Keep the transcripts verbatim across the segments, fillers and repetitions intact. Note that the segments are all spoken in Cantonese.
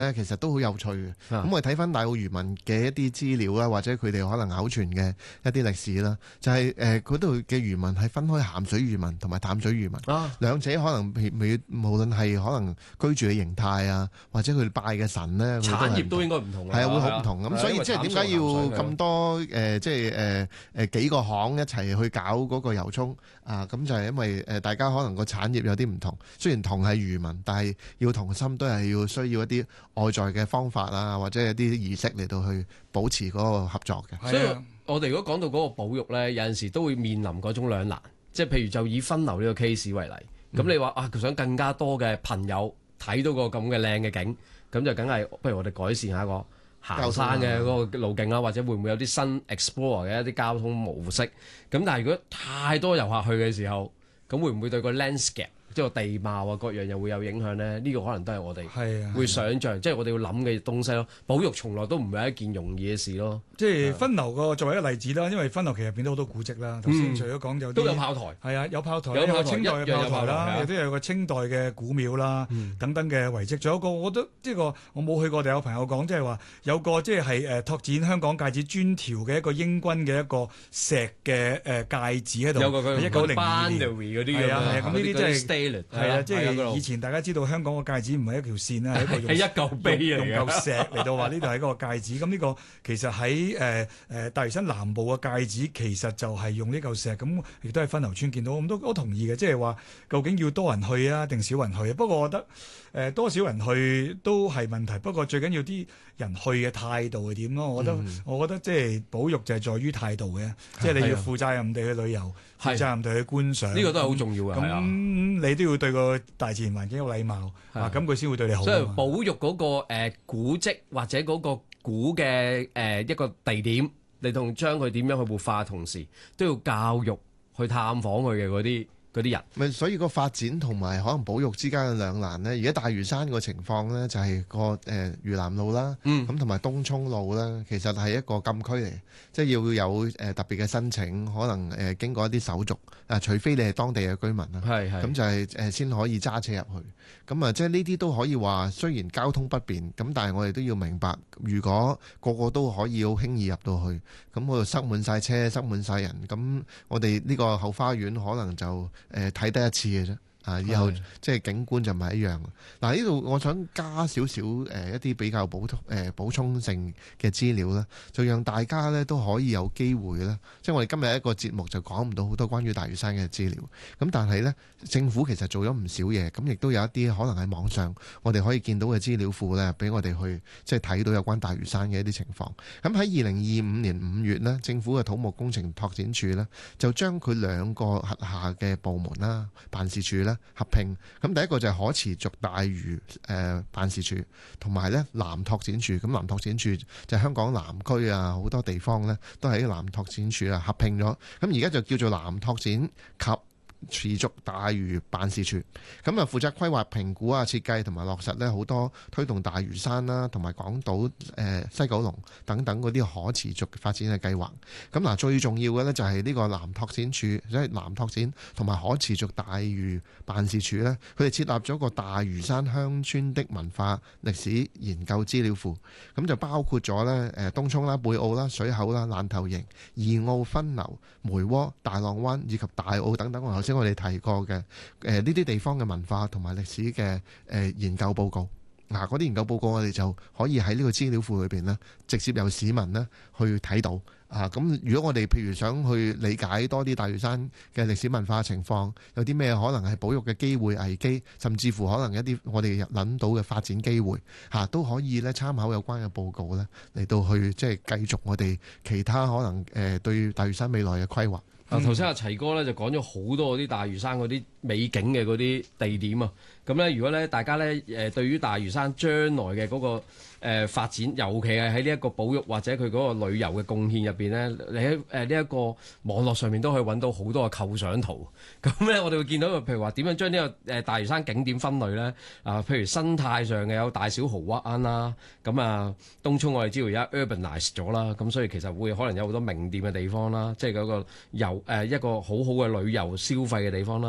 咧，其實都好有趣嘅。咁、 啊、 我哋睇翻大澳漁民嘅一啲資料啦，或者佢哋可能口傳嘅一啲歷史啦，就係誒嗰度嘅漁民係分開鹹水漁民同埋淡水漁民， 啊、 兩者可能未無論係可能居住嘅形態啊，或者佢哋拜嘅神咧， 產業都應該唔同。 係啊，會好唔同咁，所以即係點解要咁多誒，即係誒誒幾個行一齊去搞嗰個油涌啊？咁就係因為誒大家可能個產業有啲唔同，雖然同係漁民，但係要同心都係要需要一啲外在嘅方法啊，或者一啲儀式嚟到去保持嗰個合作嘅。 所以我哋如果講到嗰個保育咧，有陣時都會面臨嗰種兩難，即係譬如就以分流呢個 case 為例，咁、嗯、你話啊，佢想更加多嘅朋友睇到個咁嘅靚嘅景，咁就梗係不如我哋改善下個行山嘅嗰個路徑啦，或者會唔會有啲新 explore 嘅一啲交通模式？咁但係如果太多遊客去嘅時候，咁會唔會對個 landscape 即係個地貌啊各樣又會有影響咧？呢、呢個可能都係我哋會想像，即係我哋要諗嘅東西咯。保育從來都唔係一件容易嘅事咯。 即係分流個作為一個例子啦，因為分流其實變到好多古蹟啦。頭先除咗講有都有炮台， 係啊，有炮台， 有， 有清代嘅炮台啦， 啊、 亦都有個清代嘅古廟啦，嗯、等等嘅遺跡。仲有個，我覺得呢個我冇去過，但有朋友講，即係話有個即係係誒拓展香港戒指專條嘅一個英軍嘅一個石嘅誒戒指喺度， 有個佢一九零二年嗰啲係啊係啊，咁呢啲真係係啊，即係以前大家知道香港個戒指唔係一條線啦，係一個用係一嚿碑嚟嘅， 用嚿石嚟到話呢度係一個戒指。咁呢個其實喺誒誒大嶼山南部嘅戒指，其實就係用呢嚿石。咁亦都係分流村見到，咁都我同意嘅，即係話究竟要多人去啊，定少人去啊？不過我覺得誒、呃、多少人去都係問題，不過最緊要啲人去嘅態度係點咯？我覺得、嗯、我覺得即係保育就係在於態度嘅，即係你要負責任地去旅遊，負責任地去觀賞。 呢個都係好重要嘅。 咁、嗯、你都要對個大自然環境有禮貌啊，咁佢先會對你好。 所以保育嗰、那個、呃、古蹟或者嗰個古嘅誒、呃、一個地點，你同將佢點樣去活化，同時都要教育去探訪佢嘅嗰啲嗰啲人。 咪所以個發展同埋可能保育之間嘅兩難呢，而家大嶼山個情況呢，就係、是、個誒嶼南路啦，咁同埋東涌路啦，其實係一個禁區嚟，即係要有誒、呃、特別嘅申請，可能誒、呃、經過一啲手續，啊除非你係當地嘅居民啦，咁就係誒先可以揸車入去。咁啊，即係呢啲都可以話，雖然交通不便，咁但係我哋都要明白，如果個個都可以好輕易入到去，咁嗰度塞滿晒車，塞滿晒人，咁我哋呢個後花園可能就誒睇、呃、得一次嘅啫。啊！以後即係景觀就唔係一樣。嗱，呢度我想加少少誒一啲比較補充誒補充性嘅資料啦，就讓大家咧都可以有機會咧。即係我哋今日一個節目就講唔到好多關於大嶼山嘅資料。咁但係咧，政府其實做咗唔少嘢，咁亦都有一啲可能喺網上我哋可以見到嘅資料庫咧，俾我哋去即係睇到有關大嶼山嘅一啲情況。咁喺二零二五年五月呢，政府嘅土木工程拓展署呢，就將佢兩個轄下嘅部門啦、辦事處咧合併。咁第一個就係可持續大嶼誒辦事處，同埋咧南拓展處。咁南拓展處就係香港南區啊，好多地方咧都係喺南拓展處啊合併咗。咁而家就叫做南拓展及持續大嶼辦事處，咁啊負責規劃評估啊、設計同埋落實呢好多推動大嶼山啦，同埋港島、誒、呃、西九龍等等嗰啲可持續發展嘅計劃。咁嗱，最重要嘅呢就係呢個南拓展處，即係南拓展同埋可持續大嶼辦事處呢，佢哋設立咗個大嶼山鄉村的文化歷史研究資料庫，咁就包括咗呢誒東涌啦、貝澳啦、水口啦、爛頭營、二澳分流、梅窩、大浪灣以及大澳等等。我頭先我哋提過嘅誒呢啲地方嘅文化同埋歷史嘅誒、呃、研究報告，嗱嗰啲研究報告我哋就可以喺呢個資料庫裏邊呢，直接由市民呢去睇到啊。咁如果我哋譬如想去理解多啲大嶼山嘅歷史文化情況，有啲咩可能係保育嘅機會、危機，甚至乎可能一啲我哋諗到嘅發展機會嚇、啊，都可以咧參考有關嘅報告咧嚟到去即係繼續我哋其他可能誒、呃、對大嶼山未來嘅規劃。 啊！頭先阿齊哥咧就講咗好多嗰啲大嶼山嗰啲美景嘅嗰啲地點啊，咁咧如果咧大家咧誒對於大嶼山將來嘅嗰個誒發展，尤其係喺呢一個保育或者佢嗰個旅遊嘅貢獻入邊咧，你喺誒呢一個網絡上面都可以揾到好多嘅構想圖。咁咧我哋會見到，譬如話點樣將呢個誒大嶼山景點分類咧？啊，譬如生態上嘅有大小蠔灣啦，咁啊東涌我哋知道而家 urbanise 咗啦，咁所以其實會可能有好多名店嘅地方啦，即係嗰個遊。誒一個好好嘅旅遊消費嘅地方啦，咁我哋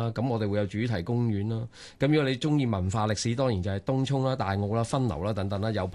哋會有主題公園啦。咁如果你中意文化歷史，當然就係東涌啦、大澳啦、分流啦等等啦，有